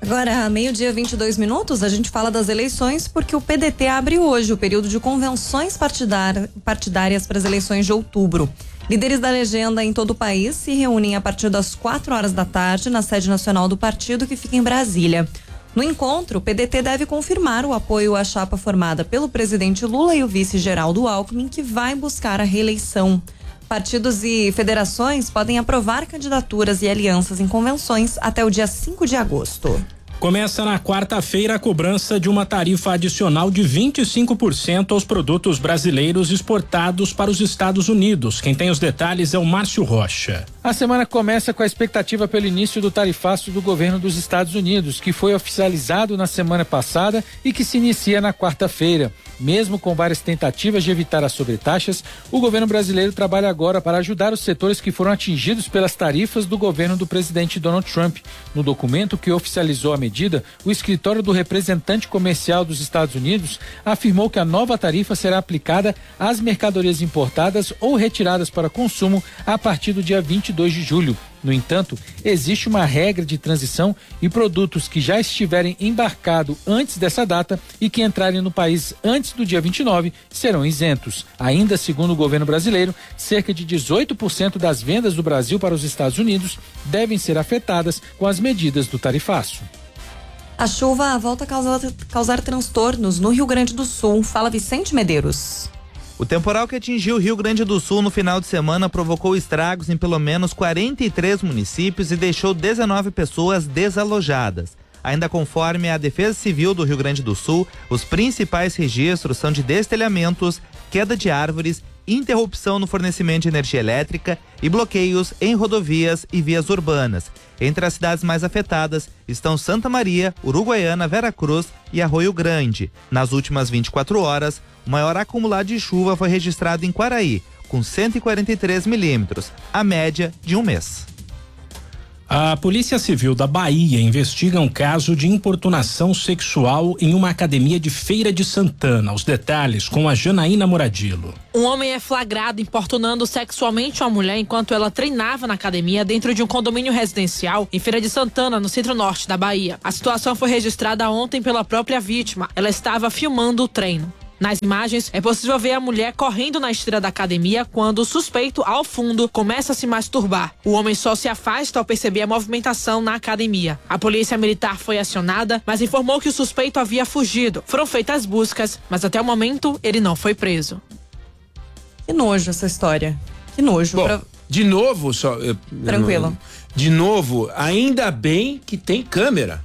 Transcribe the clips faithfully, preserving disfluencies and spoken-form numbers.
Agora, meio-dia, vinte e dois minutos, a gente fala das eleições porque o P D T abre hoje o período de convenções partidar, partidárias para as eleições de outubro. Líderes da legenda em todo o país se reúnem a partir das quatro horas da tarde na sede nacional do partido, que fica em Brasília. No encontro, o P D T deve confirmar o apoio à chapa formada pelo presidente Lula e o vice Geraldo Alckmin, que vai buscar a reeleição. Partidos e federações podem aprovar candidaturas e alianças em convenções até o dia cinco de agosto. Começa na quarta-feira a cobrança de uma tarifa adicional de vinte e cinco por cento aos produtos brasileiros exportados para os Estados Unidos. Quem tem os detalhes é o Márcio Rocha. A semana começa com a expectativa pelo início do tarifaço do governo dos Estados Unidos, que foi oficializado na semana passada e que se inicia na quarta-feira. Mesmo com várias tentativas de evitar as sobretaxas, o governo brasileiro trabalha agora para ajudar os setores que foram atingidos pelas tarifas do governo do presidente Donald Trump. No documento que oficializou a medida, o escritório do representante comercial dos Estados Unidos afirmou que a nova tarifa será aplicada às mercadorias importadas ou retiradas para consumo a partir do dia vinte e dois de julho. No entanto, existe uma regra de transição e produtos que já estiverem embarcados antes dessa data e que entrarem no país antes do dia vinte e nove serão isentos. Ainda segundo o governo brasileiro, cerca de dezoito por cento das vendas do Brasil para os Estados Unidos devem ser afetadas com as medidas do tarifaço. A chuva volta a causar, causar transtornos no Rio Grande do Sul. Fala Vicente Medeiros. O temporal que atingiu o Rio Grande do Sul no final de semana provocou estragos em pelo menos quarenta e três municípios e deixou dezenove pessoas desalojadas. Ainda conforme a Defesa Civil do Rio Grande do Sul, os principais registros são de destelhamentos, queda de árvores, interrupção no fornecimento de energia elétrica e bloqueios em rodovias e vias urbanas. Entre as cidades mais afetadas estão Santa Maria, Uruguaiana, Veracruz e Arroio Grande. Nas últimas vinte e quatro horas, o maior acumulado de chuva foi registrado em Quaraí, com cento e quarenta e três milímetros, a média de um mês. A Polícia Civil da Bahia investiga um caso de importunação sexual em uma academia de Feira de Santana. Os detalhes com a Janaína Moradilo. Um homem é flagrado importunando sexualmente uma mulher enquanto ela treinava na academia dentro de um condomínio residencial em Feira de Santana, no centro-norte da Bahia. A situação foi registrada ontem pela própria vítima. Ela estava filmando o treino. Nas imagens, é possível ver a mulher correndo na esteira da academia quando o suspeito, ao fundo, começa a se masturbar. O homem só se afasta ao perceber a movimentação na academia. A polícia militar foi acionada, mas informou que o suspeito havia fugido. Foram feitas buscas, mas até o momento ele não foi preso. Que nojo essa história. Que nojo. Bom, pra... de novo, só. Eu, Tranquilo. Eu, de novo, ainda bem que tem câmera.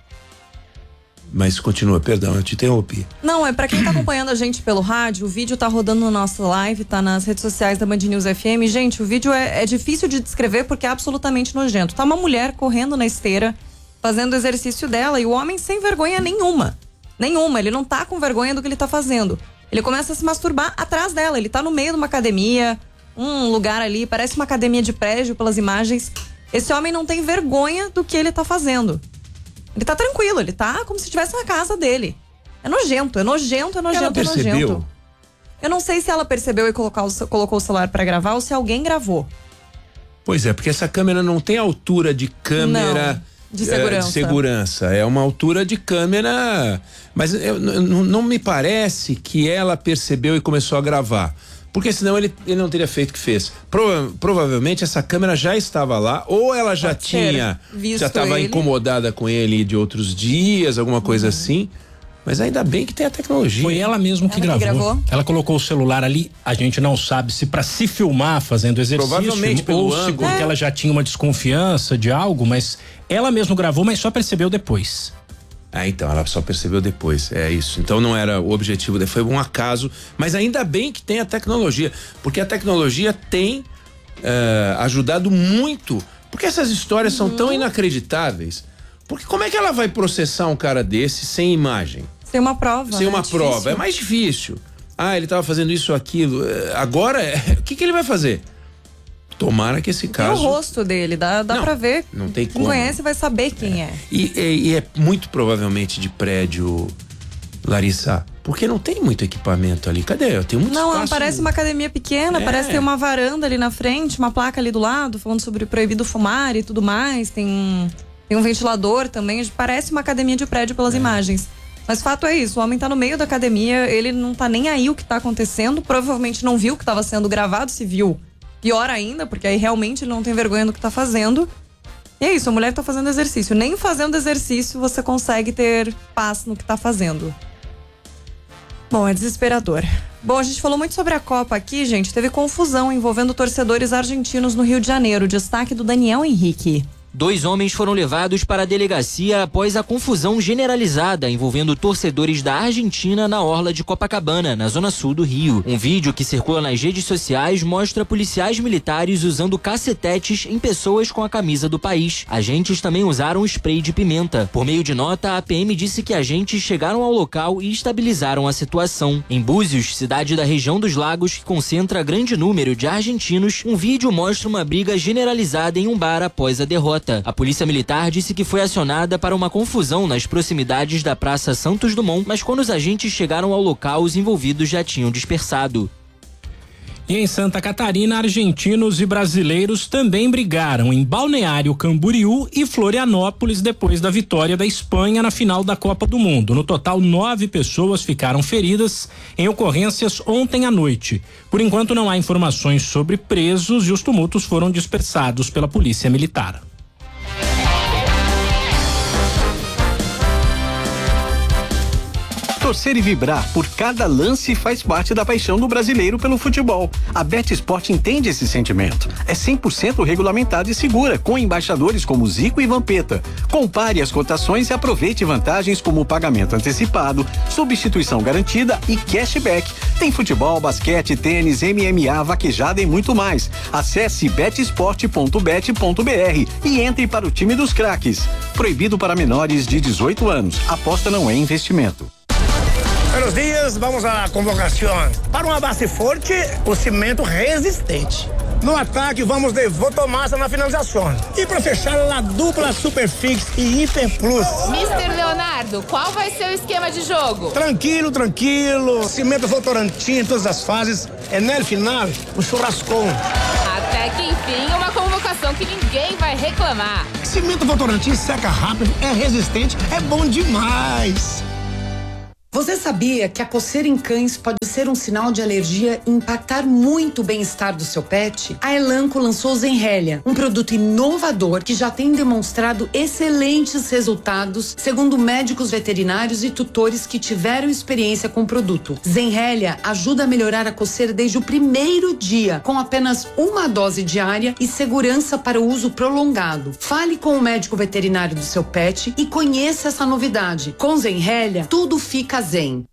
Mas continua, perdão, eu te interrompi. Não, é pra quem tá acompanhando a gente pelo rádio, o vídeo tá rodando na nossa live, tá nas redes sociais da Band News F M. Gente, o vídeo é, é difícil de descrever porque é absolutamente nojento. Tá uma mulher correndo na esteira, fazendo o exercício dela, e o homem sem vergonha nenhuma. Nenhuma, ele não tá com vergonha do que ele tá fazendo. Ele começa a se masturbar atrás dela, ele tá no meio de uma academia, um lugar ali, parece uma academia de prédio pelas imagens. Esse homem não tem vergonha do que ele tá fazendo. Ele tá tranquilo, ele tá como se estivesse na casa dele. É nojento, é nojento, é nojento, ela percebeu? é nojento. Eu não sei se ela percebeu e colocou, colocou o celular pra gravar ou se alguém gravou. Pois é, porque essa câmera não tem altura de câmera... Não, de segurança. É, de segurança. É uma altura de câmera... Mas eu, não, não me parece que ela percebeu e começou a gravar. Porque senão ele, ele não teria feito o que fez. Prova, provavelmente essa câmera já estava lá, ou ela já Pode tinha, já estava ele. incomodada com ele de outros dias, alguma coisa uhum. assim. Mas ainda bem que tem a tecnologia. Foi ela mesmo que, ela gravou. que gravou. Ela colocou o celular ali, a gente não sabe se para se filmar fazendo exercício, provavelmente pelo ou ângulo. se porque é. ela já tinha uma desconfiança de algo, mas ela mesmo gravou, mas só percebeu depois. Ah, então, ela só percebeu depois, é isso. Então não era o objetivo, foi um acaso, mas ainda bem que tem a tecnologia, porque a tecnologia tem uh, ajudado muito, porque essas histórias uhum. são tão inacreditáveis, porque como é que ela vai processar um cara desse sem imagem? Sem uma prova, Sem né? uma Difícil. prova, é mais difícil. Ah, ele estava fazendo isso ou aquilo, agora, o que que ele vai fazer? Tomara que esse caso... Tem o rosto dele, dá, dá não, pra ver. Não tem Quem como. conhece vai saber quem é. é. E, e, e é muito provavelmente de prédio, Larissa, porque não tem muito equipamento ali. Cadê? Tem muito Não, espaço. parece uma academia pequena, É. parece ter uma varanda ali na frente, uma placa ali do lado, falando sobre proibido fumar e tudo mais. Tem Tem um ventilador também, parece uma academia de prédio pelas é. imagens. Mas fato é isso, o homem tá no meio da academia, ele não tá nem aí o que tá acontecendo, provavelmente não viu o que tava sendo gravado, se viu, pior ainda, porque aí realmente ele não tem vergonha do que tá fazendo. E é isso, a mulher tá fazendo exercício. Nem fazendo exercício você consegue ter paz no que tá fazendo. Bom, é desesperador. Bom, a gente falou muito sobre a Copa aqui, gente. Teve confusão envolvendo torcedores argentinos no Rio de Janeiro. Destaque do Daniel Henrique. Dois homens foram levados para a delegacia após a confusão generalizada envolvendo torcedores da Argentina na orla de Copacabana, na zona sul do Rio. Um vídeo que circula nas redes sociais mostra policiais militares usando cacetetes em pessoas com a camisa do país. Agentes também usaram spray de pimenta. Por meio de nota, a P M disse que agentes chegaram ao local e estabilizaram a situação. Em Búzios, cidade da região dos Lagos, que concentra grande número de argentinos, um vídeo mostra uma briga generalizada em um bar após a derrota. A polícia militar disse que foi acionada para uma confusão nas proximidades da Praça Santos Dumont, mas quando os agentes chegaram ao local, os envolvidos já tinham dispersado. E em Santa Catarina, argentinos e brasileiros também brigaram em Balneário Camboriú e Florianópolis depois da vitória da Espanha na final da Copa do Mundo. No total, nove pessoas ficaram feridas em ocorrências ontem à noite. Por enquanto, não há informações sobre presos e os tumultos foram dispersados pela polícia militar. Torcer e vibrar por cada lance faz parte da paixão do brasileiro pelo futebol. A BetSport entende esse sentimento. É cem por cento regulamentada e segura, com embaixadores como Zico e Vampeta. Compare as cotações e aproveite vantagens como pagamento antecipado, substituição garantida e cashback. Tem futebol, basquete, tênis, M M A, vaquejada e muito mais. Acesse betsport ponto bet ponto br e entre para o time dos craques. Proibido para menores de dezoito anos. Aposta não é investimento. Buenos dias, vamos à convocação. Para uma base forte, o cimento resistente. No ataque, vamos de Votomassa na finalização. E para fechar, a dupla Superfix e Hiper Plus. mister Leonardo, qual vai ser o esquema de jogo? Tranquilo, tranquilo. Cimento Votorantim em todas as fases. É no final, um churrascão. Até que enfim, uma convocação que ninguém vai reclamar. Cimento Votorantim seca rápido, é resistente, é bom demais. Você sabia que a coceira em cães pode ser um sinal de alergia e impactar muito o bem-estar do seu pet? A Elanco lançou Zenrelia, um produto inovador que já tem demonstrado excelentes resultados, segundo médicos veterinários e tutores que tiveram experiência com o produto. Zenrelia ajuda a melhorar a coceira desde o primeiro dia, com apenas uma dose diária e segurança para o uso prolongado. Fale com o médico veterinário do seu pet e conheça essa novidade. Com Zenrelia, tudo fica zen.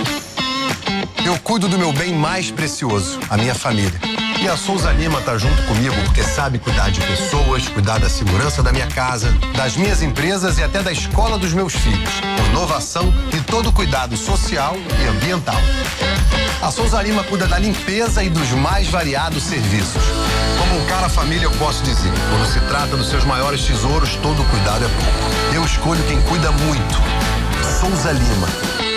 Eu cuido do meu bem mais precioso, a minha família. E a Souza Lima tá junto comigo porque sabe cuidar de pessoas, cuidar da segurança da minha casa, das minhas empresas e até da escola dos meus filhos. Inovação e todo cuidado social e ambiental. A Souza Lima cuida da limpeza e dos mais variados serviços. Como um cara família, eu posso dizer, quando se trata dos seus maiores tesouros, todo cuidado é bom. Eu escolho quem cuida muito. Souza Lima.